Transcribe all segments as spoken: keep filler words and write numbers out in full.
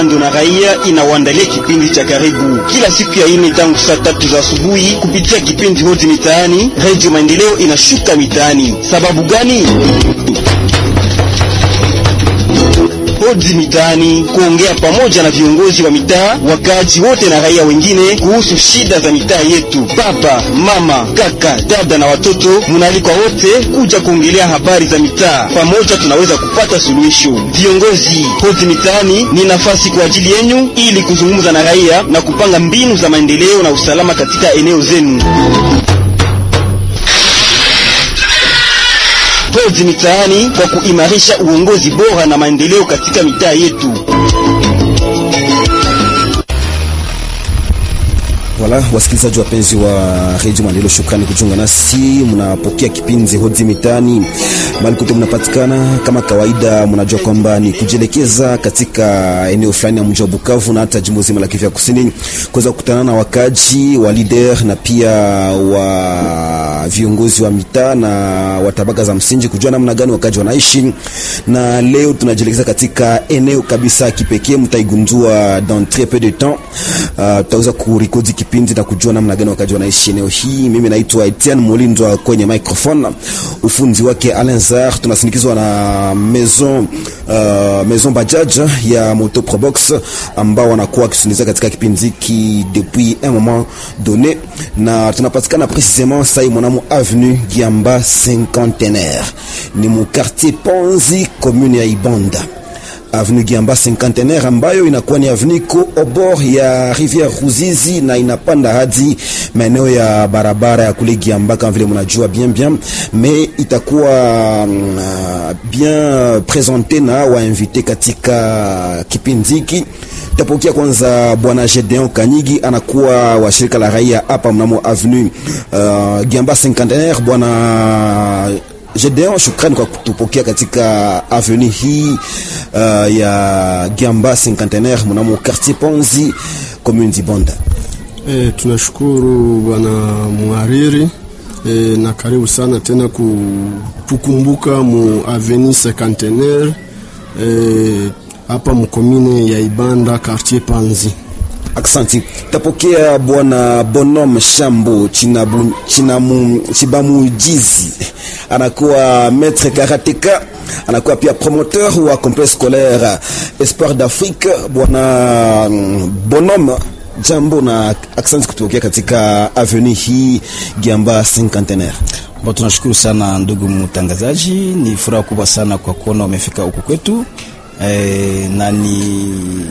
na raia inawaandalia kipindi cha karibu kila siku ya ine tangu saa tatu za asubuhi kupitia kipindi Hodi Mitaani. Radio Maendeleo inashuka mitaani. Sababu gani? Hodi Mitaani, kuongea pamoja na viongozi wa mitaa, wakazi wote na raia wengine kuhusu shida za mitaa yetu. Baba, mama, kaka, dada na watoto, mnaalikwa wote kuja kuongelea habari za mitaa. Pamoja tunaweza kupata suluhisho. Viongozi, Hodi Mitaani ni nafasi kwa ajili yenu ili kuzungumza na raia na kupanga mbinu za maendeleo na usalama katika eneo zenu. Hodi Mitaani kwa kuimarisha uongozi bora na maendeleo katika mitaa yetu. Wala wasikilizaji wapenzi wa Radio Maendeleo, shukrani kujiunga nasi. Mnapokea kipindi Hodi Mitaani. Mahali kote mnapatikana, kama kawaida mnajua kwamba ni kujielekeza katika eneo fulani ya mji wa Bukavu na hata jimbo zima la Kivu Kusini, kuweza kukutana na wakaji wa leader na pia wa viongozi wa mitaa na wa tabaka za msingi, kujua namna gani wakaji wanaishi. Na leo tunajielekeza katika eneo kabisa kipekee, mtaigundua dans très peu de temps. Uh, tutaweza kurekodi kipindi na kujua namna gani wakaji wanaishi eneo hii. Mimi naitwa Etienne Molindwa kwenye microphone, ufundi wake Alenzar. Tunasindikizwa na Maison uh, Maison Bajaj ya Moto Probox ambao wanakuwa kisundiza katika kipindi hiki depuis un moment donné, na tunapatikana précisément sai mwanamo avenue Giamba Cinquantenaire, ni mu quartier Ponzi, commune ya Ibonda. Avenue Giamba Cinquantenaire ambayo inakuwa ni avenue ko obor ya rivière Ruzizi na inapanda hadi maeneo ya barabara ya kule Giamba kama vile mnajua bien bien, mais itakuwa uh, bien présenté na wa invité katika kipindi hiki. Tapokea kwanza bwana Gedeon Kanyigi, anakuwa wa shirika la raia hapa mnamo avenue uh, Giamba Cinquantenaire. Bwana Gedeon, shukrani kwa kutupokea katika avenue hii uh, ya Giamba Cinquantenaire mnamo quartier Ponzi, commune d'Ibonda. Eh, tunashukuru bwana muhariri eh, na karibu sana tena kutukumbuka mu avenue Cinquantenaire eh, hapa mkomine ya Ibanda quartier Panzi. Aksanti. Tapokea bwana Bonhomme Shambo Chinabu Chinamu Chibamujizi, anakuwa maître karateka, anakuwa pia promoteur wa complexe scolaire Espoir d'Afrique. Bwana Bonhomme jambo na aksanti kutokea katika avenue hii Giamba Cinquantenaire. Bon, tunashukuru sana ndugu mtangazaji, ni furaha kubwa sana kwa kuona umefika huku kwetu eh, na ni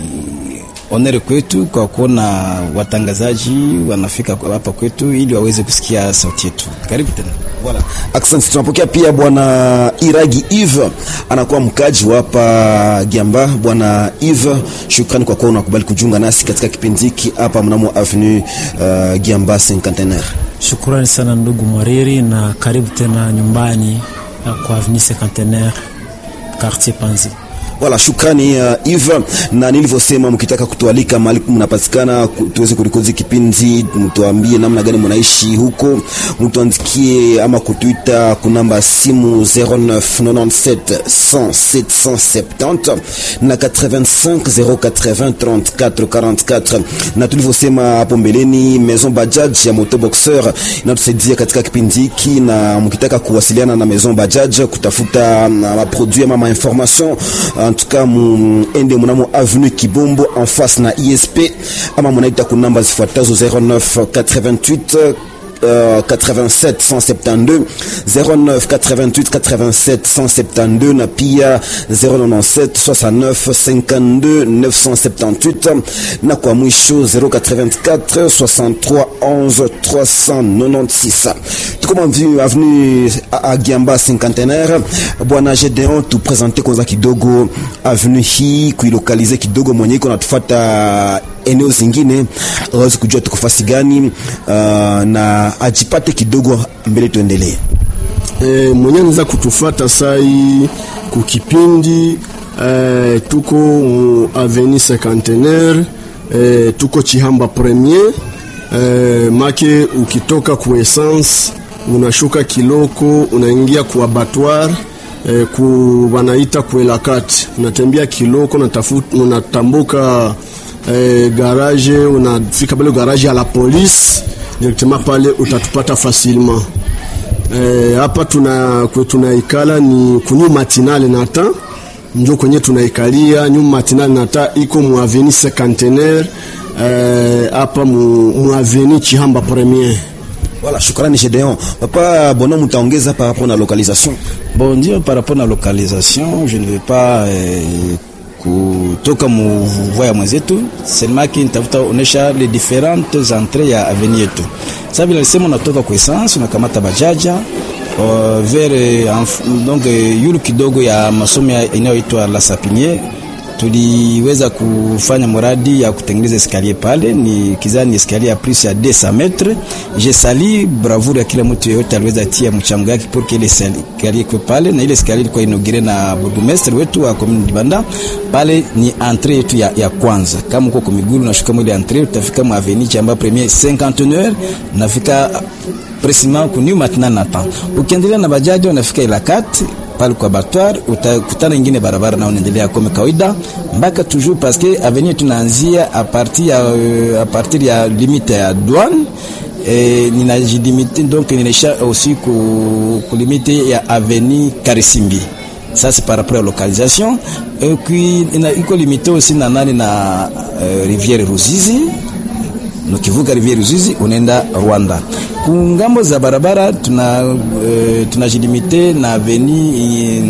onere kwetu kwa kuona watangazaji wanafika hapa kwetu ili waweze kusikia sauti yetu. Karibu tena. Voilà. Asante. Tunapokea pia bwana Iragi Yves, anakuwa mkaji wa hapa Giamba. Bwana Yves, shukrani kwa kuwa unakubali kujiunga nasi katika kipindi hiki hapa mnamo avenue uh, Giamba Cinquantenaire. Shukrani sana ndugu Mwariri, na karibu tena nyumbani kwa avenue Cinquantenaire quartier Panzi. Wala shukrani uh, Eva, na nilivyosema mkitaka kutualika mahali mnapatikana tuweze kurekodi kipindi, mtuambie namna gani mnaishi huko, mtuandikie ama kutuita kunamba simu zero neuf nine-sept cent sept cent seventy na eighty-five zero eighty trente-quatre quarante-quatre. Na tulivyosema hapo mbeleni, Maison Bajaj ya Moto Boxer inatusaidia katika kipindi hiki, na mkitaka kuwasiliana na Maison Bajaj kutafuta ma produit ama information, en tout cas mu ende mnamo avenue Kibombo en face na I S P, ama munaita ku namba zifuatazo zero neuf eighty-eight Uh, eighty-seven cent seventy-deux zero neuf eighty-eight eighty-seven cent seventy-deux na pia zero nine-sept soixante-neuf cinquante-deux neuf cent soixante-dix-huit na kwa mwisho zero eighty-four soixante-trois onze trois cent ninety-six. Tuko mvi avenue à Giamba Cinquantenaire. Bwana Gedeon, tu présenter kwanza kidogo avenue hii, kuilokalize kidogo mwenye iko natufuata eneo zingine waweze kujua tuko fasi gani, uh, na ajipate kidogo mbele tuendelee. Eh, mwenye niza kutufuata sai kukipindi eh, tuko avenue Cinquantenaire, eh, tuko Chihamba Premier, eh, make ukitoka ku essence unashuka Kiloko unaingia ku abattoir, eh, ku wanaita kuelakati, unatembea kiloko unatafuta unatambuka eh, garage, unafika pale garage ya la police directement pale utatupata facilement. Eh, hapa tuna tunaikala ni kunyu matinale nata njo kwenye tunaikalia nyuma matinale nata iko mu avenue cinquantenaire hapa eh, mu, mu avenue Chihamba Premier. Voilà, shukrani Gedeon. Papa Bono, mutaongeza par rapport à la localisation? Bon Dieu, par rapport à la localisation, je ne vais pas eh, kutoka mu voya mwenzetu, seulement ki nitafuta onesha les différentes entrées ya avenue yetu. Sasa vile sema unatoka kwa essence unakamata bajaja uh, vers uh, donc uh, yulu kidogo ya masomo inayoitwa La Sapiniere. Tuliweza kufanya muradi ya kutengeneza escalier pale, ni kizani escalier ya plus ya deux cents metres. Je sali bravoure ya kila mtu yote aliweza tia mchango yake pour que ile escalier kwa pale, na ile escalier ilikuwa inaugire na burgomestre wetu wa commune Dibanda. Pale ni entrée yetu ya, ya kwanza. Kama uko kwa miguu unashuka mwile entrée utafika mu avenue Chihamba Premier cinquantenaire, nafika précisément kuni maintenant natan. Ukiendelea na bajaji unafika Ilakati pale kwa Batwar, utakutana ingine barabara na unaendelea kama kawaida mpaka toujours parce que avenue tunaanzia a partir ya a partir ya limite ya douane et ninajidimite donc ninaisha aussi ku, ku limite ya avenue Karisimbi. Ça c'est par rapport à la localisation. Et puis ina iko limité aussi na nani na euh, rivière Ruzizi. Ukivuka rivière Ruzizi unaenda Rwanda. Kungambo za barabara tuna uh, tunajilimite na avenue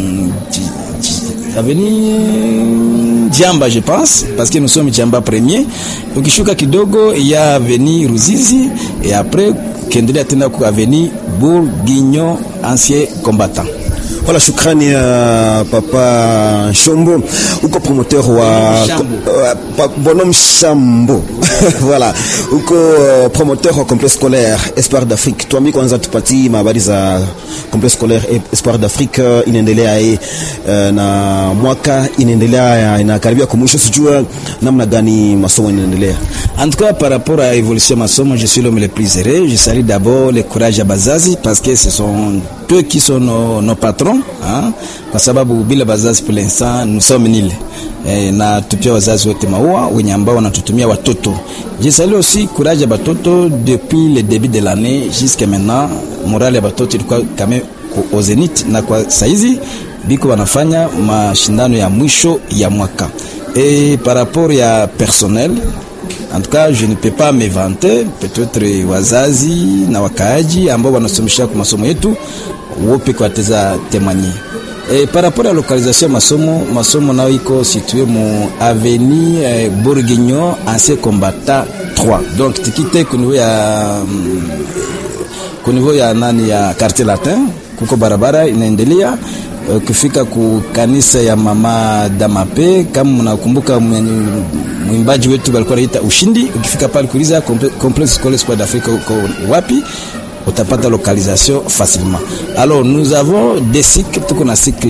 avenue Djamba je pense parce que nous sommes Djamba Premier. Ukishuka kidogo ya avenue Ruzizi et après kiendelea tena kwa avenue Bourguignon ancien combattant. Voilà, shukrani ya uh, Papa Shombo, uko promoteur wa uh, Bonhomme Shambo. Voilà, uko uh, promoteur wa complexe scolaire Espoir d'Afrique. Tuambie kwanza tupati mabari za complexe scolaire Espoir d'Afrique uh, inaendelea uh, na mwaka inaendelea inakaribia kumwisho, sijua namna gani masomo inaendelea. En tout cas, par rapport à l'évolution de masomo, je suis l'homme le plus heureux. Je salue d'abord le courage à Bazazi parce que ce sont eux qui sont nos, nos patrons. Hein? Kwa sababu bila bazazi pour l'instant nous sommes nil. E, na tupia wazazi wote maua wenye ambao wanatutumia watoto. Je salue aussi courage ya batoto depuis le début de l'année jusqu'à maintenant. Morale ya batoto ilikuwa kama au zenith, na kwa saizi biko wanafanya mashindano ya mwisho ya mwaka. Et par rapport ya personnel, en tout cas je ne peux pas me vanter, peut-être wazazi na wakaaji ambao wanasomesha kwa masomo yetu wope kwa teza témoigner. Et par rapport à la localisation masomo, masomo nao iko situé mu avenue eh, Bourguignon ancien combattant trois. Donc tikite ku niveau ya ku niveau ya nani ya quartier latin, kuko barabara inaendelea uh, kufika ku kanisa ya mama Damape. Kama mnakumbuka mwimbaji wetu alikuwa anaita Ushindi, ukifika pale kuuliza complexe scolaire Espoir d'Afrique uko wapi, utapata localisation facilement. Alors nous avons des cycles, tout qu'on a cycle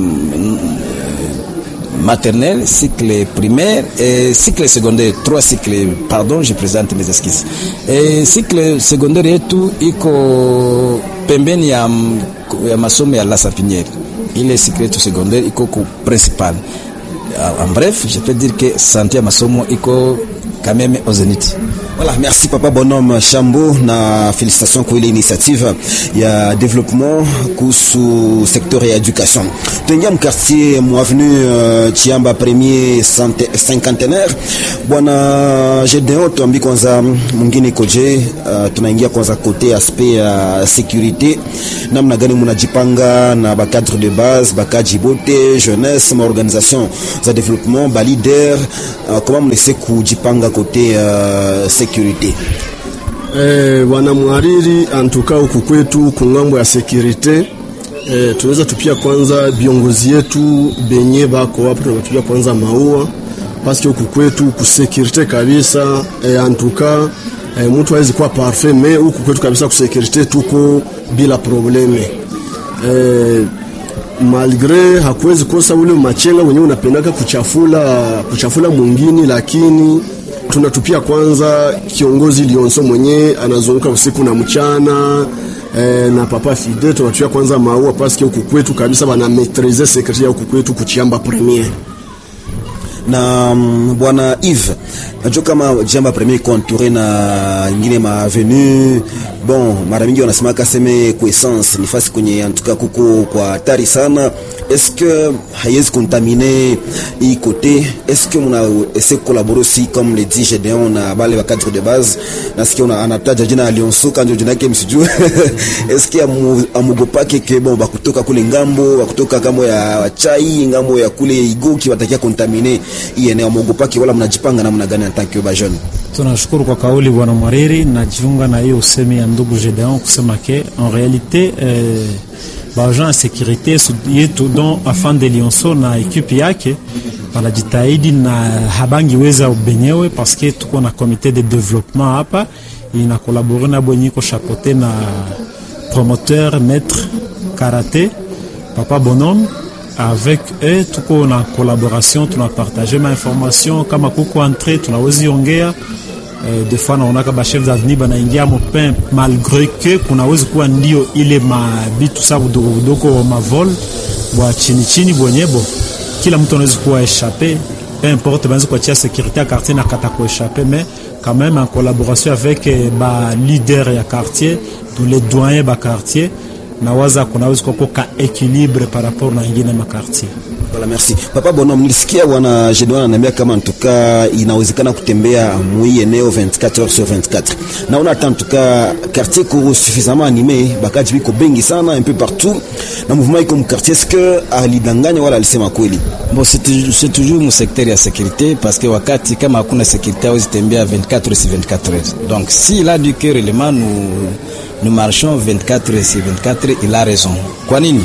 maternel, cycle primaire et cycle secondaire, trois cycles, pardon, je présente mes excuses. Et cycle secondaire yetu iko pembeni ya, ya masomo ya La Sapiniere. Il est cycle yetu secondaire iko ku principal. En bref, je peux dire que santé ya masomo iko quand même au zénith. Voilà, merci Papa Bonhomme Shambo, na félicitations pour l'initiative ya développement kuhusu secteur ya education. Tuingia mkartier mu avenue uh, Chihamba Premier cinquantenaire. Bwana Gedeon, tuambi kwanza mwingine koje, uh, tunaingia kwanza kote aspect ya uh, sécurité. Namna gani mnajipanga na ba cadre de base, ba kajibote, jeunesse, ma organisation za développement, ba leader, uh, comment mnese kujipanga kote uh, sécurité? Eh, wana mwariri antuka huku kwetu kungambo ya sécurité. Eh, tunaweza tupia kwanza viongozi yetu benye bako wapo, tunatupia kwanza maua parce que huku kwetu ku sécurité kabisa. Eh, antuka eh, mtu hawezi kuwa parfait, mais huku kwetu kabisa ku sécurité tuko bila probleme. Eh, malgré hakuwezi kosa ule machenga wenyewe unapendaka kuchafula kuchafula mwingine, lakini tunatupia kwanza kiongozi Lionso mwenye anazunguka usiku na mchana eh, na papa Fide tunatupia kwanza maua paske huku kwetu kabisa bana maîtriser secret ya huku kwetu kuchiamba premier. Na um, bwana Yves, najua kama jamba premier iko entouré na ingine ma avenue. Bon, mara mingi wanasema kaseme kwa essence ni fasi kwenye antuka kuko kwa hatari sana. Est-ce que haiwezi contaminer hii côté? Est-ce que muna essayer collaborer aussi comme le dit Gédéon na bale wa cadre de base? Nasikia una anataja jina Alionso kanjo jina yake msijue. Est-ce que amugopa keke bon bakutoka kule ngambo, bakutoka kama ya chai, ngambo ya kule Igoki watakia contaminer hii eneo, amugopa wala mnajipanga namna gani en tant que ba jeune? Tunashukuru kwa kauli bwana Mwariri, na jiunga na hiyo usemi ya ndugu Gédéon kusema ke en réalité eh, baagent ya sécurité yetu don afan de Lionso na ekipe yake wanajitahidi na habangi weza benyewe parce que tuko na comité de développement hapa ina collaborer na bwenyiko chapeauté na promoteur maître karaté Papa Bonhomme. Avec eux tuko na collaboration, tuna partager ma information kama kuko entrée tunawezi ongea. Euh, des fois naonaka ba chef d'avenue banaingia mopin malgré que kunawezi kuwa ndio ile mabitu sabu dogo dogo ma vol bwa chini chini bonyebo kila mtu anaweza kuwa échapper, peu importe banza kwa tia sécurité à quartier na kata ko échapper, mais quand même en collaboration avec eh, ba leader ya quartier, tous les doyens ba quartier na waza kunaweza kuwa ka équilibre par rapport na ingine ma quartier. Voilà, merci. Papa Bonhomme, nilisikia bwana Gédéon ananiambia kama ntuka inawezekana kutembea mui eneo vingt-quatre heures sur vingt-quatre. Na on attend en tout cas quartier ko suffisamment animé, bakaji biko bengi sana un peu partout. Na mouvement iko quartier, est-ce que alidanganya wala alisema kweli? Bon, c'est, c'est toujours mon secteur ya sécurité parce que wakati kama hakuna sécurité hawezi tembea vingt-quatre heures sur vingt-quatre heures. Donc si il a du cœur élément, nous nous marchons vingt-quatre heures sur vingt-quatre, il a raison. Kwa nini?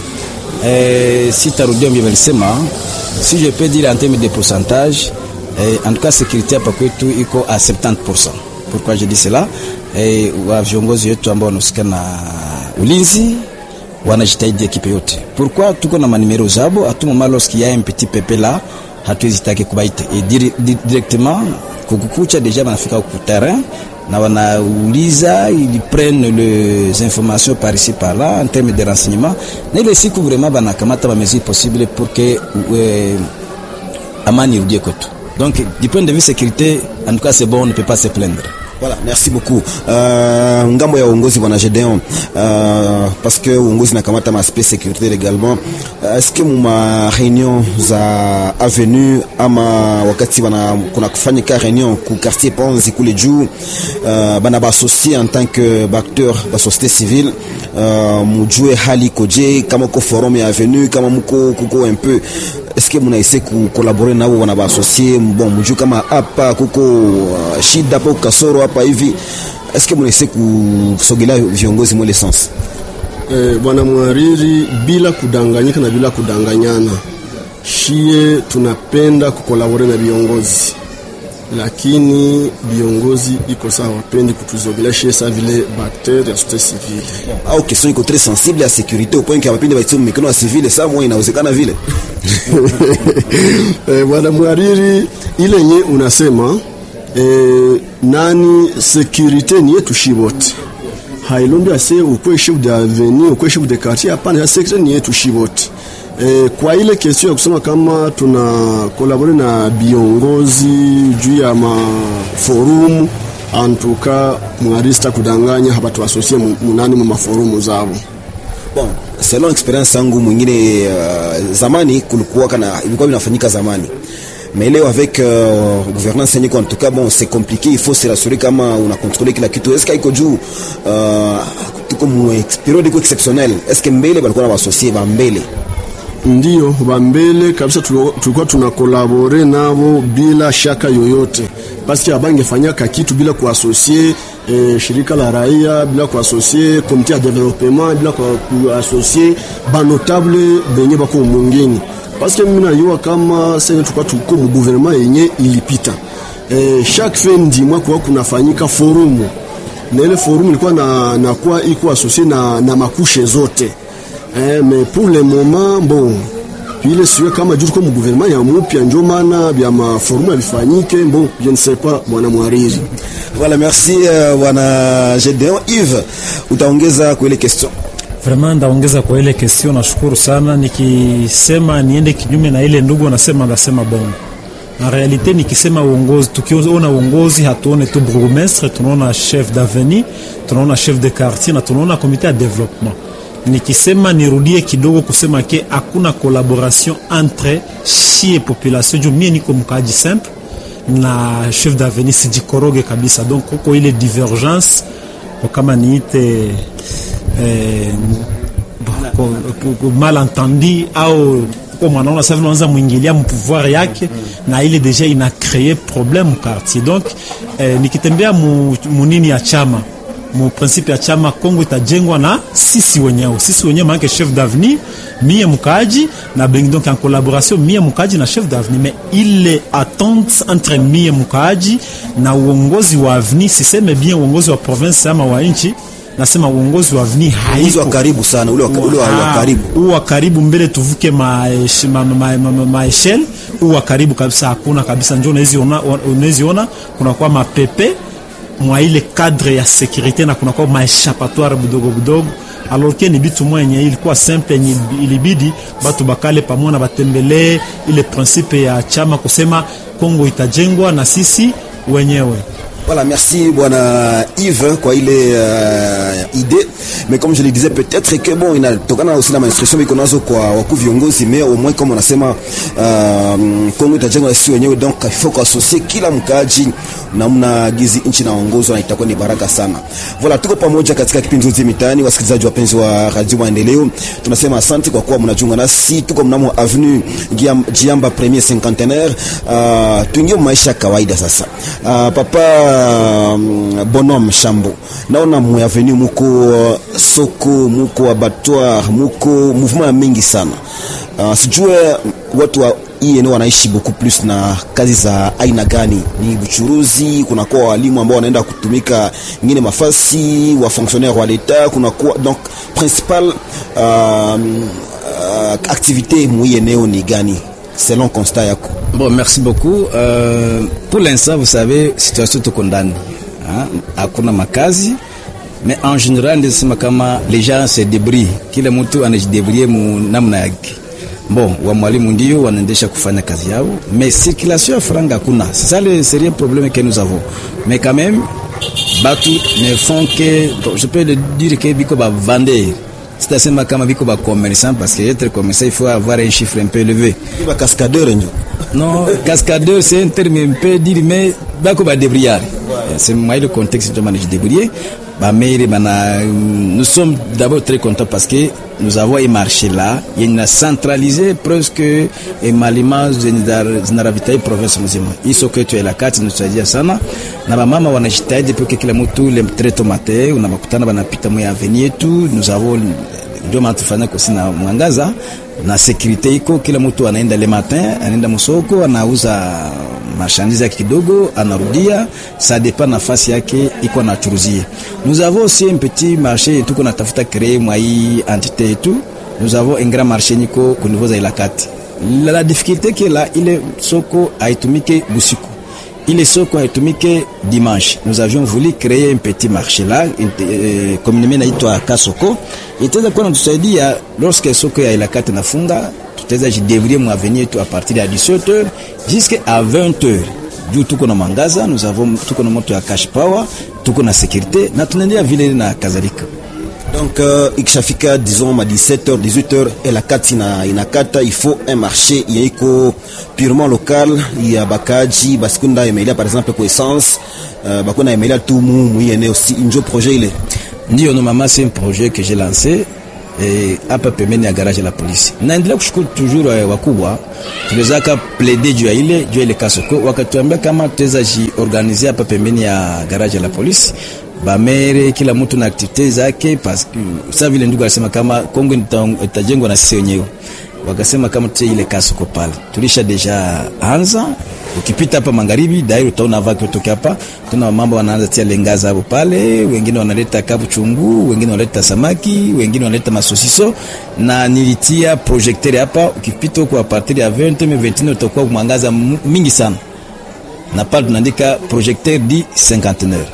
Eh, si tarudia mbivelisema, si je peux dire en termes de pourcentage, eh, en tout cas sécurité hapa kwetu iko à soixante pour cent. Pourquoi je dis cela? Eh, wa viongozi wetu ambao wanahusika na ulinzi wanajitahidi ekipe yote. Pourquoi tuko na manimero zabo à tout moment lorsqu'il y a un petit pépé là, hatuwezi take kubaita et dire, directement kukukucha déjà banafika ku terrain na wanauliza, ils prennent les informations par ici par là en termes de renseignements, na ile siku vraiment banakamata ba mesures possibles pour que euh, amani irudie kwetu. Donc du point de vue sécurité, en tout cas c'est bon, on ne peut pas se plaindre. Voilà, merci beaucoup. Euh, ngambo ya uongozi bwana Gédéon, euh, parce que uongozi nakamata ma aspect sécurité également. Euh, est-ce que muma réunion za avenue ama wakati bana kuna kufanyika réunion ku quartier Panzi kule juu, euh, bana ba associé en tant que acteur ba société civile, euh, mujue hali koje kama ko forum ya avenue kama mko kuko un peu. Est-ce que muna essayer ku collaborer nao wana ba associé bon mujue kama hapa kuko uh, shida hapo kasoro hapa hivi, est-ce que muna essayer kusogelea viongozi mwele sens? Eh, bwana Mwariri, bila kudanganyika na bila kudanganyana, shie tunapenda kukolabore na viongozi, lakini viongozi iko sawa wapendi kutuzogelea shie sa vile acteur ya société civile. Ah, ok, question iko très sensible à sécurité au point que wapendi baitio mikono ya civile, ça moi inawezekana vile. Eh, bwana Mwariri, ile nye unasema eh, nani sécurité ni yetu shibote. Hailombi ase ukwe chef d'avenue, ukwe chef de quartier, hapana, ya sécurité ni yetu shibote. Eh, kwa ile question ya kusema kama tuna collaborer na viongozi juu ya ma forum, antuka mwarista kudanganya hapa tu associer munani mu maforumu zao. Bon, selon expérience yangu mwingine, uh, zamani kulikuwa kana ilikuwa inafanyika zamani. Mais là avec euh, gouvernance en tout cas bon c'est compliqué, il faut se rassurer kama on a contrôlé kila kitu. Est-ce qu'il y a juu euh comme période exceptionnelle, est-ce que mbele balikuwa na associé ba mbele? Ndiyo, bambele kabisa tulikuwa tuna collaborer nabo bila shaka yoyote. Parce que abange fanyaka kitu bila kuassocier eh, shirika la raia, bila kuassocier comité de développement, bila kuassocier ba notable benye bako mwingine. Parce que mimi najua kama sasa tulikuwa tuko mu gouvernement yenye ilipita. Eh, chaque fin du mois kwa kunafanyika forum. Na ile forum ilikuwa na na kwa iko associé na na makushe zote. Eh, mais pour le moment bon ile siwe kama juu kwa gouvernement ya mupya ndio maana bya maforma bifanyike. Bon, je ne sais pas bwana mwariri. Voilà, merci bwana Gedeon. Yves, utaongeza kwa ile question? Vraiment ndaongeza kwa ile question, nashukuru sana. Nikisema niende kinyume na ile ndugu anasema, nasema bongo. En réalité nikisema uongozi, tukiona uongozi hatuone tu bourgmestre, tunaona chef d'avenue, tunaona chef de quartier na tunaona comité de développement. Nikisema nirudie kidogo kusema ke hakuna collaboration entre shie population, juu mie niko mkaji simple na chef d'avenue sijikoroge kabisa, donc kuko ile divergence kama niite eh, malentendi au kwa mwanaona sasa unaanza muingilia mpouvoir yake na ile deja ina créer problème au quartier. Donc eh, nikitembea mu, munini ya chama mu principe ya chama Kongo itajengwa na sisi wenyewe, sisi wenyewe maana chef d'avenue mie mkaji na bengi, donc en collaboration mie mkaji na chef d'avenue, mais ile attente entre mie mkaji na uongozi wa avenue, siseme bien uongozi wa province ama wa nchi, nasema uongozi wa avenue haiko wa karibu sana, ule ule wa karibu, wa karibu mbele tuvuke ma ma ma, ma, ma, ma eshel, wa karibu kabisa hakuna kabisa. Njoo unawezi ona unawezi ona kuna kwa mapepe mwa ile cadre ya sécurité na kuna kwa maéchappatoire budogo budogo, alors que ni bitu mwenye ilikuwa simple, ni ilibidi batu bakale pamoja na batembele ile principe ya chama kusema Kongo itajengwa na sisi wenyewe. Voilà, merci bwana Yves kwa ile uh, idée, mais comme je le disais, peut-être que bon inatokana aussi na instruction iko nazo kwa wakuu viongozi, mais au moins comme unasema uh, Kongo itajengwa sisi wenyewe, donc il faut associer kila mkaji namna gizi nchi naongozwa, na itakuwa ni baraka sana. Voilà, tuko pamoja katika kipindi Hozi Mitaani. Wasikilizaji wapenzi wa Radio Maendeleo, tunasema asante kwa kuwa mnajiunga nasi. Tuko mnamo avenue Jiamba premier cinquantenaire, uh, tuingie maisha kawaida sasa. Uh, papa Um, Bonhomme Shambo, naona mu avenue muko uh, soko, muko abattoir, muko mouvement mingi sana. Uh, sijue watu wa hii eneo wanaishi beaucoup plus na kazi za aina gani? Ni buchuruzi, kuna kwa walimu ambao wanaenda kutumika ngine mafasi, wa fonctionnaire wa l'etat, kuna kwa donc principal uh, uh, activité mu hii eneo ni gani selon constat yako? Bon, merci beaucoup. Euh, pour l'instant, vous savez, situation tout condamne. Hein? Hakuna makazi, mais en général, ndisema kama les gens se débrouillent. Kila mtu anajidebrouiller mu namna yake. Bon, wa mwalimu ndio wanaendesha kufanya kazi yao, mais circulation ya franga hakuna. C'est ça le sérieux problème que nous avons. Mais quand même, batu ne font que, je peux le dire que biko ba vender. C'est-à-dire kama biko ba commerçant, parce que être commerçant, il faut avoir un chiffre un peu élevé. Ba cascadeur ndio. Non, cascadeur c'est un terme un peu dire, mais bako ba débrouillard. C'est moi le contexte de manage débrouiller. Bah mais nous sommes d'abord très contents parce que nous avons un marché là, il a centralisé presque et malima zinaravitaye province mzima. Hizo kwetu ya kati tunasaidia sana na mama wanajitahidi pour que kila mtu le traite matin unakutana banapita mwa avenue yetu. Nous avons ndio matufanya kwa sina mwangaza na sécurité iko, kila mtu anaenda le matin, anaenda msoko, anauza marchandise yake kidogo, anarudia, ça dépend nafasi yake iko na churuzie. Nous avons aussi un petit marché tuko natafuta créer mwa hii entité et tout. Nous avons un grand marché niko au niveau za Ilakati. La, la difficulté qui est là, ile soko haitumike busiku. Ile soko haitumike dimanche. Nous avions voulu créer un petit marché là, euh, communément naitwa Kasoko. Itaweza kuwa natusaidia lorsque soko ya Ilakati nafunga, tutaweza jidevrier mwa avenir tu à partir de dix-sept heures jusqu'à vingt heures. Juu tuko na mangaza, nous avons tuko na moto ya cash power, tuko na sécurité na tunaendelea vile na kadhalika. Donc euh, ikishafika disons ma dix-sept heures dix-huit heures et la kati na inakata, il faut un marché yiko purement local, ya bakaji basikunda emelia par exemple kwa essence, euh, bakona emelia tout mu muyene aussi injo projet ile. Ndio normalement c'est un projet que j'ai lancé et hapa pembeni ya garage la polisi. Naendelea kushukuru toujours uh, wakubwa tuliweza plaider juu ya ile juu ile Kasoko, wakatuambia kama tutaweza jiorganiser hapa pembeni ya garage la polisi, ba mere kila mtu na activite zake, parce que ça vile ndugu alisema kama Kongo itajengwa na sisi wenyewe. wakasema kama tutie ile kasoko pale. Tulisha deja anza, ukipita hapa magharibi dairi utaona vaki kutoka hapa, tuna mambo wanaanza tia lengaza hapo pale, wengine wanaleta kabu chungu, wengine wanaleta samaki, wengine wanaleta masosiso, na nilitia projecteur hapa, ukipita huko a partir ya vingt mais vingt et un utakuwa mwangaza mingi sana. Na pale tunaandika projecteur di cinquantenaire.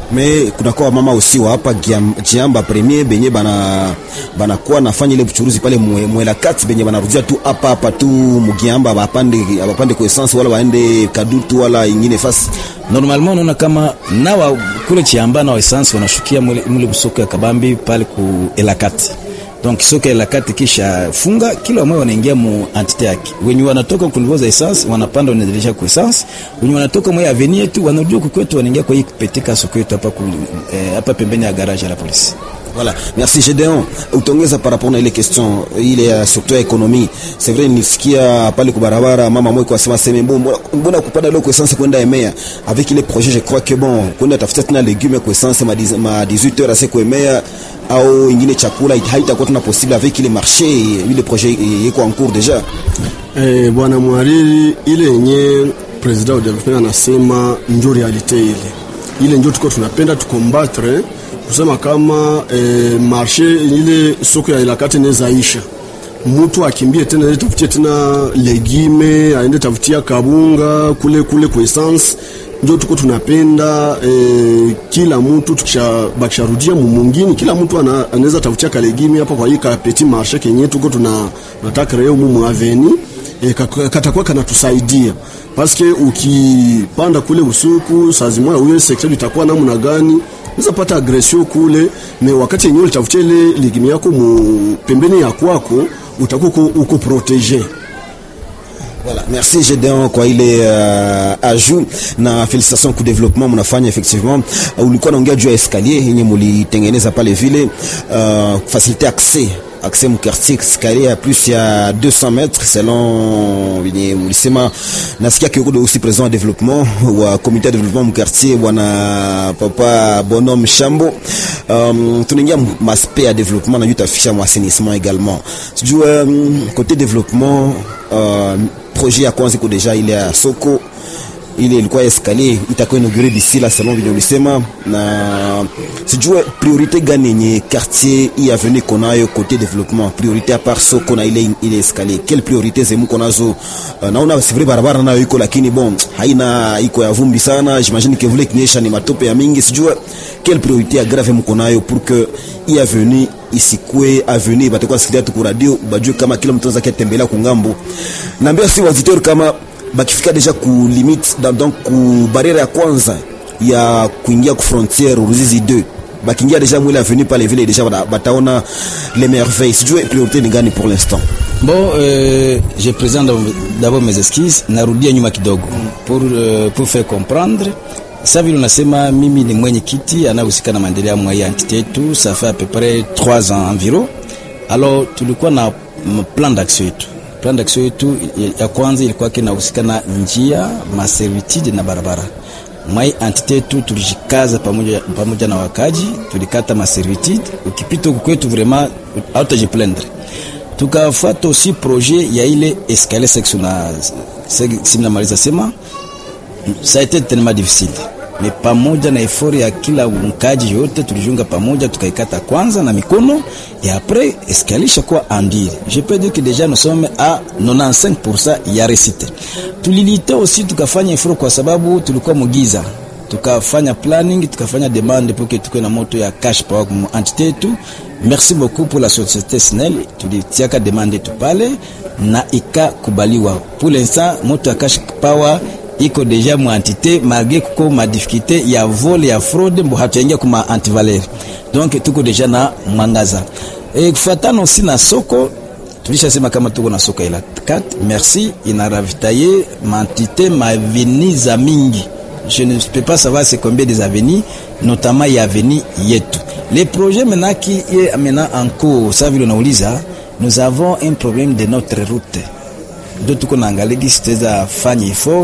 Me kuna kwa mama usiwa hapa Giamba premier benye bana bana kwa nafanya ile buchuruzi pale mwela kati benye banarudia tu hapa hapa tu Mugiamba bapande bapande kwa essence wala waende Kadutu wala ingine fasi. Normalement unaona kama nawa kule Giamba na essence wanashukia mule busoko ya Kabambi pale ku Elakati. Donc soko la kati kisha funga kila mmoja wanaingia mu entité yake. Wenye wanatoka kulivoza essence wanapanda wanaendelea kwa essence. Wenye wanatoka mwa avenue yetu wanajua kwetu wanaingia kwa hii petika soko yetu hapa eh, hapa pembeni ya garage ya la police. Voilà, merci Gédéon. Utongeza par rapport à les questions ile ya secteur économie. C'est vrai nisikia pale kwa barabara mama mmoja kwa sema sema mbona mbona kupanda leo kwa essence kwenda Emea avec les projets je crois que bon kwenda tafuta tena légumes kwa essence ma dix-huit heures assez kwa Emea au ingine chakula haitakuwa tuna possible avec les marchés ile projet yeko en cours déjà. Eh bwana Mwariri, ile yenye president wa development anasema ndio realite ile. Ile ndio tuko tunapenda tukombattre kusema kama eh, marché ile soko ya Elakati nezaisha. Mtu akimbie tena ile tafutie tena legime, aende tafutia kabunga kule kule kwa essence. Ndio tuko tunapenda eh, kila mtu tukisharudia mumungini kila mtu anaweza tafutia kalegimi hapa kwa hii ka petit marché kenye tuko tuna nataka leo mumu aveni eh, katakuwa kana tusaidia parce que ukipanda kule usuku saa zimoya huyo secteur itakuwa namna gani unaweza pata agression kule, mais wakati yenyewe utafutia ile legimi yako mu pembeni ya kwako utakuwa uko protégé. Voilà, merci Gédéon kwa ile uh, ajout na félicitations kwa développement mnafanya effectivement. Uh, ulikuwa naongea juu ya escalier yenye mlitengeneza pale vile uh, faciliter accès accès mu quartier escalier à plus ya deux cents mètres selon yenye mlisema. Nasikia kiko aussi présent en développement wa comité de développement mu quartier bwana papa Bonhomme Shambo. Um, tunaingia maspect ya développement na yutafisha mu assainissement également. Sijui um, côté développement uh, projet ya kwanza iko deja ile ya soko ile ilikuwa escalier itakuwa inauguré d'ici la salon vile ulisema, na sijue priorité gani yenye quartier hii avenue konayo côté développement, priorité à part soko na ile ile escalier, quelle priorité zemu konazo? Uh, naona c'est vrai barabara nayo iko lakini bon haina iko ya vumbi sana, j'imagine que vile kinyesha ni matope ya mingi, sijue quelle priorité grave mko nayo pour que hii avenue isikue avenue batakuwa sikia tu radio bajue kama kila mtu anaweza kutembelea kungambo. Naambia si waziteur kama bakifika deja ku limite donc ku barrière ya kwanza ya kuingia ku frontière Ruzizi deux bakingia deja mwile avenue pale vile deja bataona les merveilles. Sijue priorité ni gani pour l'instant? Bon, euh, je présente d'abord mes esquisses, narudia nyuma kidogo pour euh, pour faire comprendre. Sasa vile unasema mimi ni mwenye kiti anahusika na maendeleo mwa hii entité yetu, ça fait à peu près trois ans environ. Alors tulikuwa na plan d'action yetu. Plan d'action yetu ya kwanza ilikuwa kinahusika na njia, maservitude na barabara. Mwa hii entité yetu tulijikaza pamoja pamoja na wakaji, tulikata maservitude. Ukipita huko kwetu vraiment hautajiplaindre. Tukafuata aussi projet ya ile escalier sectionnel. Simna maliza sema ça a été tellement difficile, mais pamoja na effort ya kila mkaji yote tulijunga pamoja tukaikata kwanza na mikono et après escalisha kwa andire. Je peux dire que déjà nous sommes à quatre-vingt-quinze pour cent ya réussite. Tulilita aussi tukafanya effort kwa sababu tulikuwa mugiza, tukafanya planning, tukafanya demande pour que tukue na moto ya cash power comme entité tu. Merci beaucoup pour la société S N E L, tulitiaka demande tu pale na ikakubaliwa. Pour l'instant moto ya cash power iko deja mu entité malgré kuko ma difficulté ya vol ya fraude mbo hatuingia kuma antivaleur. Donc tuko deja na mwangaza. Et kufatana aussi na soko tulishasema kama tuko na soko ila quatre merci ina ravitailler ma entité ma avenue za mingi. Je ne peux pas savoir c'est combien des avenues, notamment ya avenue yetu. Les projets maintenant qui est maintenant en cours, ça vile unauliza, nous avons un problème de notre route. Do tuko naangalia gisi tutaweza fanya effort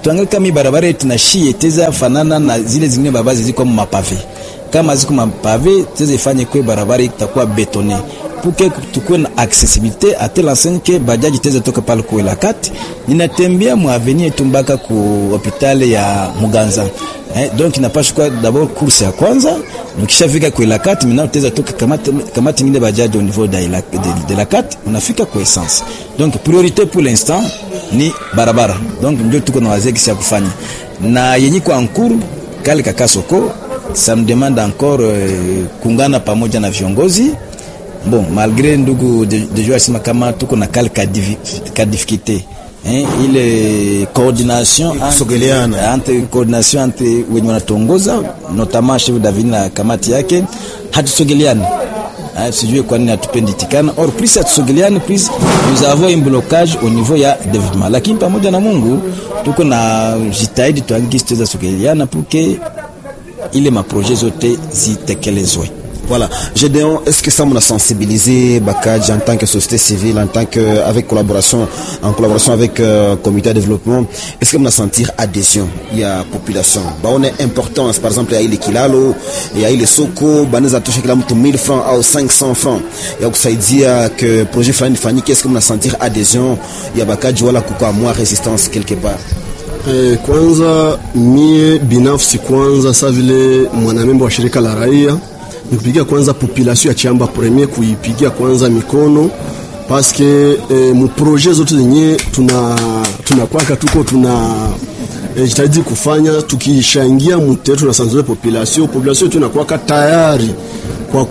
tuangalie kama barabara yetu na shie teza fanana na zile zingine barabara ziko mapave. Kama ziko mapave teza ifanye kwa barabara itakuwa betone pour que tukue na accessibilité à telle enseigne que bajaji teza toka pale kwa la kati ninatembea mu avenue yetu mpaka ku hospitali ya Muganza. Eh, donc inapaswa kwa d'abord course ya kwanza, ukishafika kwa la kati mimi nateza toka kamati kamati ngine bajaji au niveau de la de, de la kati unafika kwa essence. Donc priorité pour l'instant ni barabara. Donc ndio tuko na wazee kisha kufanya. Na yenye kwa ankuru kale kakasoko ça me demande encore euh, kungana pamoja na viongozi. Bon, malgré ndugu de, de joie sima kama tuko na kale ka difficulté. Hein, ile coordination Sogeliana entre coordination entre wenye wanatongoza notamment chef David na kamati yake hatusogeliani. Ah, sijui kwa nini hatupendi tikana or plus hatusogeliani, plus nous avons un blocage au niveau ya développement, lakini pamoja na Mungu tuko na jitahidi tuangize tuweza sogeliana pour que ile ma projet zote zitekelezwe. Voilà. Gédéon, est-ce que ça m'a sensibilisé Bakaji en tant que société civile, en tant que avec collaboration, en collaboration avec euh, comité de développement, est-ce que m'a sentir adhésion il y a population. Bah on est important, par exemple il y a les kilalo, il y a les soko, baneza touché kila mtu mille francs au cinq cents francs. Il y a kusaidia que projet fulani fani, qu'est-ce que m'a sentir adhésion il y a Bakaji wala kuko moi résistance quelque part. Eh, kwanza mie binafsi kwanza sa vile mwanamemba wa shirika la raia nipigia kwanza population ya Chiamba premier kuipigia kwanza mikono paske eh, mu projet zote zenye tuna tunakwaka tuko tuna eh, jitahidi kufanya tukishaingia mteto tunasanzwe population population yetu inakuwa tayari kwa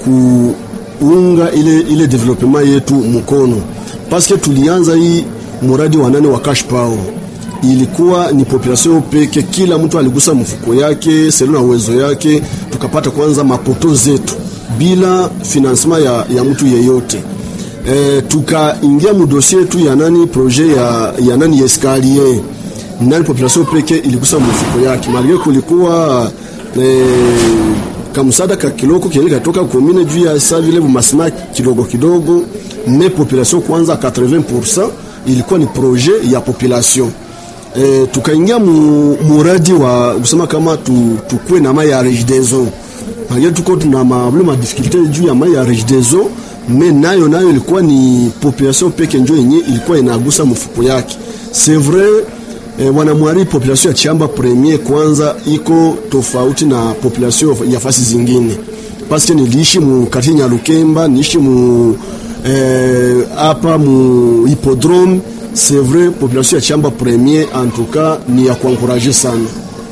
kuunga ile ile development yetu mkono paske tulianza hii muradi wa nane wa cash power ilikuwa ni population peke, kila mtu aligusa mfuko yake selo na uwezo yake, tukapata kwanza mapoto zetu bila financement ya, ya mtu yeyote. E, tukaingia mu dossier tu ya nani projet ya, ya nani escalier nani population peke iligusa mfuko yake, malgré kulikuwa e, kamsada ka kiloko kile katoka commune juu ya sa vile masima kidogo kidogo, mais population kwanza quatre-vingts pour cent ilikuwa ni projet ya population. E, tukaingia mu, muradi wa kusema kama tu, tukue na mai ya rejidezo. Haya tuko tuna problema difficulté juu ya mai ya rejidezo, mais nayo nayo ilikuwa ni population peke njo yenye ilikuwa inagusa mfuko yake. C'est vrai e, wanamwari population ya Chiamba premier kwanza iko tofauti na population ya fasi zingine. Parce que niliishi mu quartier Nyalukemba, niishi mu eh, hapa mu hippodrome. C'est vrai, population ya Chiamba premier en tout cas ni ya kuencourager sana.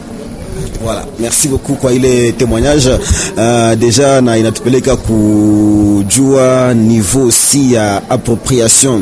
Voilà, merci beaucoup kwa ile témoignage. Uh, déjà na inatupeleka kujua niveau si ya appropriation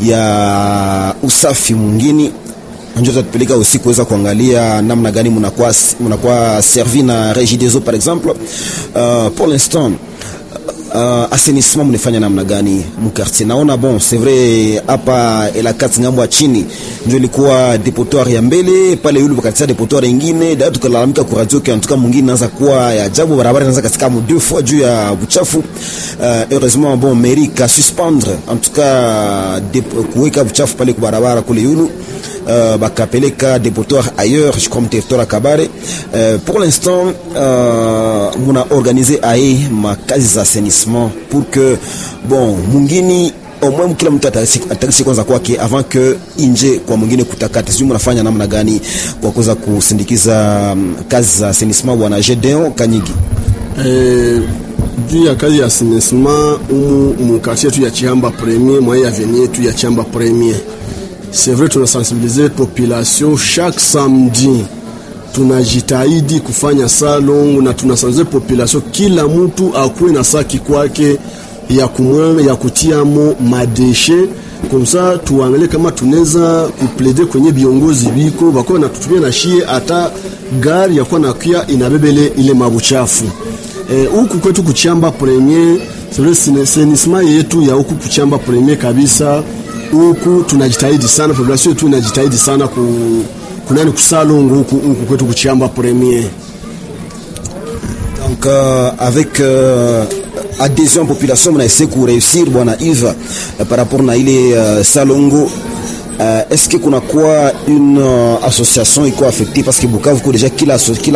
ya usafi mwingine. Ndio tutapeleka aussi kuweza kuangalia namna gani mnakuwa mnakuwa servi na Régie des eaux par exemple. Uh, pour l'instant Uh, assainissement mnafanya namna gani mkartier? Naona bon c'est vrai hapa ela kati ngambo chini ndio ilikuwa depotoir ya mbele pale, yule wakati depotoir nyingine ndio tukalalamika kwa radio kwa mtuka mwingine anaanza kuwa ya ajabu, barabara inaanza katika mu deux fois juu ya buchafu. Uh, heureusement bon mairie ka suspendre en tout cas kuweka buchafu pale kwa barabara kule yulu. Uh, bakapeleka depotoir ailleurs, je crois territoire Kabare. Uh, pour l'instant uh, muna organiser aye makazi za assainissement pour que bon mungini au moins kila mtu atakisi kwanza kwake avant que inje kwa mwingine kutakata. Sio mnafanya namna gani kwa kuweza kusindikiza um, kazi za assainissement bwana Gédéon Kanyigi? Eh, juu ya kazi ya assainissement umu mu quartier tu ya Chiamba premier, moya avenue tu ya Chiamba premier. C'est vrai tunasensibiliser population chaque samedi. Tunajitahidi kufanya salon na tunasensibiliser population kila mtu akuwe na saki kwake ya kumwanga ya kutiamo madeshe. Comme ça tuangalie kama tunaweza kuplaider kwenye viongozi biko bako na tutumia na shie hata gari ya kwa na kia inabebele ile mabuchafu. Eh, huku kwetu kuchamba premier, c'est vrai assainissement yetu ya huku kuchamba premier kabisa. Huku tunajitahidi sana, population yetu inajitahidi sana ku kunani kusalongo huku huku kwetu kuchamba premier. Donc euh, avec euh, adhésion population on a essayé de réussir bwana Yves euh, par rapport na ile euh, salongo Uh, est-ce que kuna kuwa une uh, association iko affectée parce que Bukavu ko déjà kila, kila